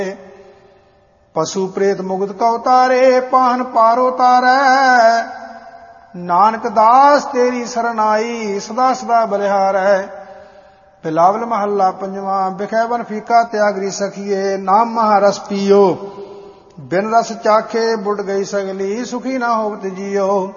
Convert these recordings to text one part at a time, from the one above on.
ਪਸੂ ਪ੍ਰੇਤ ਮੁਗਤ ਕਉ ਤਾਰੇ, ਪਾਹਨ ਪਾਰੋ ਤਾਰੈ। ਨਾਨਕ ਦਾਸ ਤੇਰੀ ਸਰਨਾਈ, ਸਦਾ ਸਦਾ ਬਲਿਹਾਰੈ। ਬਿਲਾਵਲ ਮਹੱਲਾ ਪੰਜਵਾਂ। ਬਿਖੈ ਬਨ ਫੀਕਾ ਤਿਆਗਰੀ ਸਖੀਏ, ਨਾਮ ਮਹਾਰਸ ਪੀਓ। ਬਿਨ ਰਸ ਚਾਖੇ ਬੁੱਢ ਗਈ ਸਗਲੀ, ਸੁਖੀ ਨਾ ਹੋਵਤ ਜੀਓ।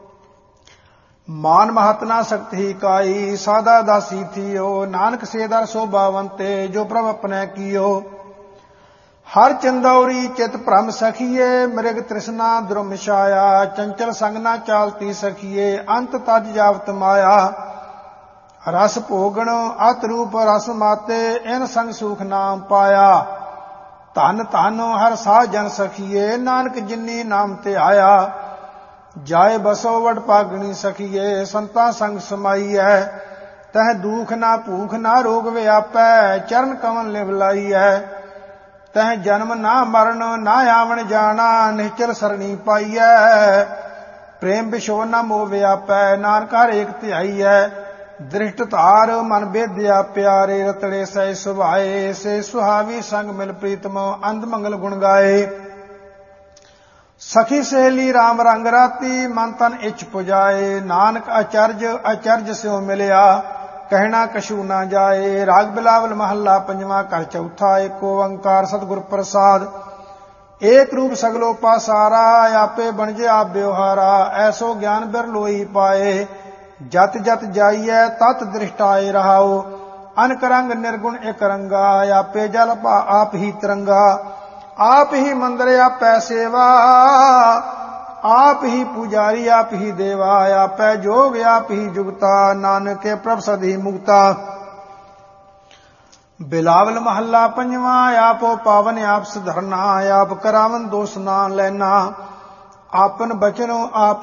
ਮਾਨ ਮਹਤ ਨਾ ਸਕਤ ਹੀ ਕਾਈ, ਸਾਦਾ ਦਾਸੀ ਥੀਓ। ਨਾਨਕ ਸੇ ਦਰ ਸੋਭਾਵੰਤੇ, ਜੋ ਪ੍ਰਭ ਆਪਣੈ ਕੀਓ। ਹਰ ਚੰਦੌਰੀ ਚਿਤ ਭ੍ਰਮ ਸਖੀਏ, ਮ੍ਰਿਗ ਤ੍ਰਿਸ਼ਨਾ ਦੁਰਮ ਛਾਇਆ। ਚੰਚਲ ਸੰਗ ਨਾ ਚਾਲਤੀ ਸਖੀਏ, ਅੰਤ ਤਜ ਜਾਵਤ ਮਾਇਆ। ਰਸ ਭੋਗਣ ਅਤ ਰੂਪ ਰਸ ਮਾਤੇ, ਇਨ ਸੰਗ ਸੁਖ ਨਾਮ ਪਾਇਆ। ਧਨ ਧਨ ਹਰ ਸਾਧ ਜਨ ਸਖੀਏ, ਨਾਨਕ ਜਿਨੀ ਨਾਮ ਤੇ ਆਇਆ। ਜਾਏ ਬਸੋ ਵਡ ਭਾਗਣੀ ਸਖੀਏ, ਸੰਤਾਂ ਸੰਗ ਸਮਾਈਐ। ਤਹ ਦੂਖ ਨਾ ਭੂਖ ਨਾ ਰੋਗ ਵਿਆਪੈ, ਚਰਨ ਕਮਲ ਲਿਵ ਲਾਈਐ। ਤਹ ਜਨਮ ਨਾ ਮਰਨ ਨਾ ਆਵਣ ਜਾਣਾ, ਨਿਹਚਲ ਸਰਣੀ ਪਾਈਐ। ਪ੍ਰੇਮ ਵਿਛੋਹ ਨਾ ਮੋਹ ਵਿਆਪੈ, ਨਾਨਕ ਹਰ ਏਕ ਧਿਆਈਐ। ਦ੍ਰਿਸ਼ਟ ਧਾਰ ਮਨ ਬੇਦਿਆ ਪਿਆਰੇ, ਰਤੜੇ ਸਹਿ ਸੁਭਾਏ। ਸੇ ਸੁਹਾਵੀ ਸੰਗ ਮਿਲ ਪ੍ਰੀਤਮ, ਅੰਧ ਮੰਗਲ ਗੁਣ ਗਾਏ। ਸਖੀ ਸਹੇਲੀ ਰਾਮ ਰੰਗ ਰਾਤੀ, ਮਨ ਤਨ ਇੱਛ ਪੁਜਾਏ। ਨਾਨਕ ਅਚਰਜ ਅਚਰਜ ਸਿਉ ਮਿਲਿਆ, ਕਹਿਣਾ ਕਛੂ ਨਾ ਜਾਏ। ਰਾਗ ਬਿਲਾਵਲ ਮਹੱਲਾ ਪੰਜਵਾਂ। ਘਰ ਚੌਥਾ। ਏਕ ਓੰਕਾਰ ਸਤਿਗੁਰ ਪ੍ਰਸਾਦ। ਏਕ ਰੂਪ ਸਗਲੋ ਪਾਸਾਰਾ, ਆਪੇ ਬਣਜੇ ਆਪ ਬਿਵਹਾਰਾ। ਐਸੋ ਗਿਆਨ ਬਿਰਲੋਈ ਪਾਏ, ਜਤ ਜਤ ਜਾਈਐ ਤਤ ਦ੍ਰਿਸ਼ਟਾਏ ਰਹਾਉ। ਅਨਕ ਰੰਗ ਨਿਰਗੁਣ ਇਕ ਰੰਗਾ, ਆਪੇ ਜਲ ਆਪ ਹੀ ਤਰੰਗਾ। ਆਪ ਹੀ ਮੰਦਰ ਆਪੈ ਸੇਵਾ, ਆਪ ਹੀ ਪੁਜਾਰੀ ਆਪ ਹੀ ਦੇਵਾ। ਆਪੈ ਜੋਗ ਆਪ ਹੀ ਜੁਗਤਾ, ਨਾਨਕੇ ਪ੍ਰਭ ਸਦ ਹੀ ਮੁਕਤਾ। ਬਿਲਾਵਲ ਮਹੱਲਾ ਪੰਜਵਾਂ। ਆਪੋ ਪਾਵਨ ਆਪ ਸੁਧਰਨਾ, ਆਪ ਕਰਾਵਨ ਦੋਸ ਨਾ ਲੈਣਾ। ਆਪਨ ਬਚਨੋ ਆਪ